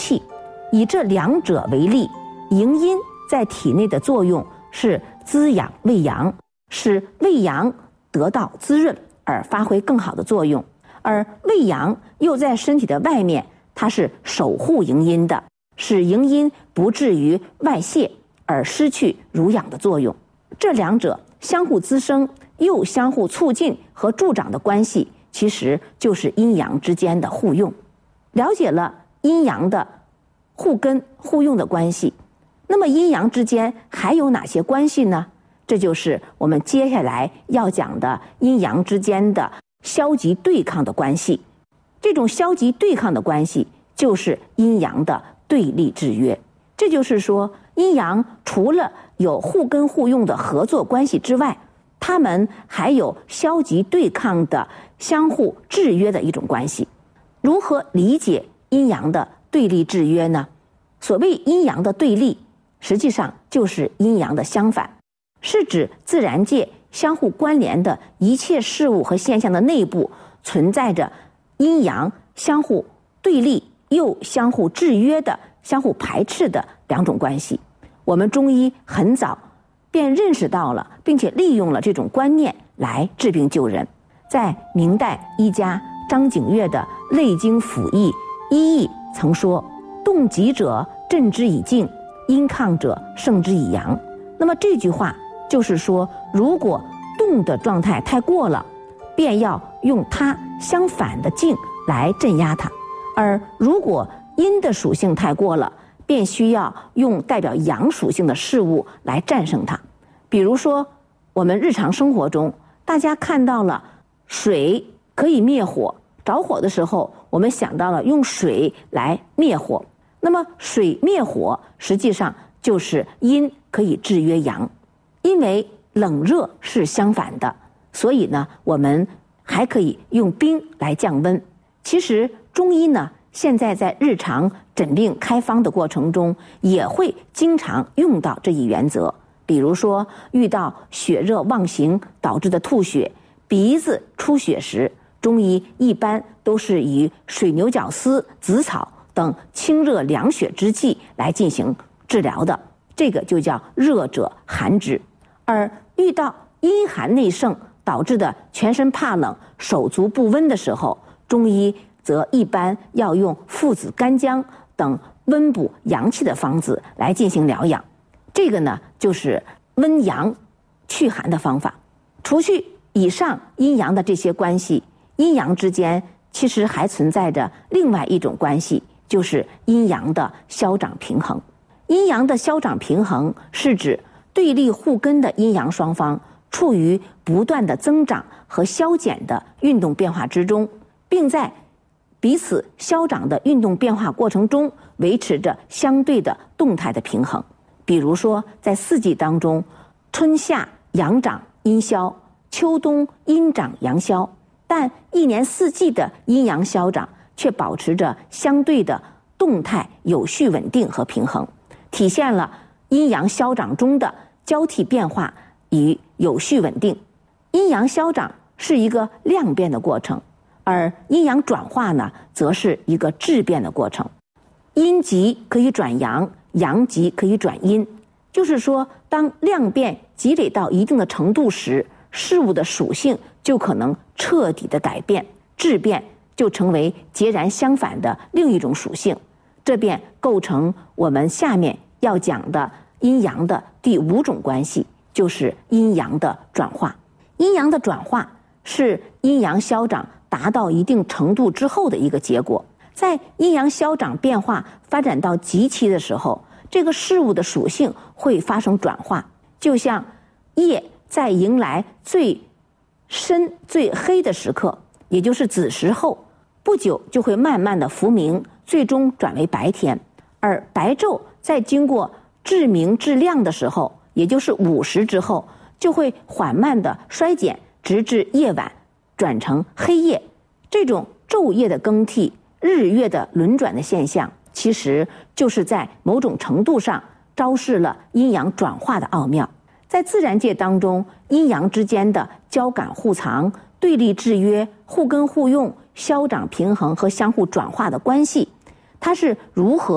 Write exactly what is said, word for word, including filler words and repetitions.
气。以这两者为例，营阴在体内的作用是滋养胃阳，使胃阳得到滋润而发挥更好的作用，而胃阳又在身体的外面，它是守护营阴的，使营阴不至于外泄而失去濡养的作用。这两者相互滋生又相互促进和助长的关系，其实就是阴阳之间的互用。了解了阴阳的互根互用的关系，那么阴阳之间还有哪些关系呢？这就是我们接下来要讲的阴阳之间的消极对抗的关系。这种消极对抗的关系就是阴阳的对立制约。这就是说，阴阳除了有互根互用的合作关系之外，它们还有消极对抗的相互制约的一种关系。如何理解阴阳的对立制约呢？所谓阴阳的对立，实际上就是阴阳的相反，是指自然界相互关联的一切事物和现象的内部存在着阴阳相互对立又相互制约的、相互排斥的两种关系。我们中医很早便认识到了，并且利用了这种观念来治病救人。在明代医家张景岳的《内经府医医义》曾说：“动急者镇之以静，阴亢者胜之以阳。”那么这句话就是说，如果动的状态太过了，便要用它相反的静来镇压它；而如果阴的属性太过了，便需要用代表阳属性的事物来战胜它。比如说，我们日常生活中，大家看到了水可以灭火，着火的时候，我们想到了用水来灭火。那么水灭火实际上就是阴可以制约阳，因为冷热是相反的，所以呢，我们还可以用冰来降温。其实中医呢，现在在日常诊病开方的过程中，也会经常用到这一原则。比如说，遇到血热妄行导致的吐血、鼻子出血时，中医一般都是以水牛角丝、紫草等清热凉血之剂来进行治疗的，这个就叫热者寒之。而遇到阴寒内盛导致的全身怕冷、手足不温的时候，中医则一般要用附子干姜等温补阳气的方子来进行疗养。这个呢，就是温阳祛寒的方法。除去以上阴阳的这些关系，阴阳之间其实还存在着另外一种关系，就是阴阳的消长平衡。阴阳的消长平衡是指对立互根的阴阳双方处于不断的增长和消减的运动变化之中，并在彼此消长的运动变化过程中维持着相对的动态的平衡。比如说，在四季当中，春夏阳长阴消，秋冬阴长阳消，但一年四季的阴阳消长却保持着相对的动态、有序、稳定和平衡，体现了阴阳消长中的交替变化与有序稳定。阴阳消长是一个量变的过程，而阴阳转化呢，则是一个质变的过程。阴极可以转阳，阳极可以转阴，就是说，当量变积累到一定的程度时，事物的属性就可能彻底的改变，质变就成为截然相反的另一种属性。这便构成我们下面要讲的阴阳的第五种关系，就是阴阳的转化。阴阳的转化是阴阳消长达到一定程度之后的一个结果。在阴阳消长变化发展到极期的时候，这个事物的属性会发生转化，就像夜在迎来最深最黑的时刻，也就是子时后，不久就会慢慢的浮明，最终转为白天。而白昼在经过至明至亮的时候，也就是午时之后，就会缓慢的衰减，直至夜晚转成黑夜。这种昼夜的更替、日月的轮转的现象，其实就是在某种程度上昭示了阴阳转化的奥妙。在自然界当中，阴阳之间的交感互藏、对立制约、互根互用、消长平衡和相互转化的关系，它是如何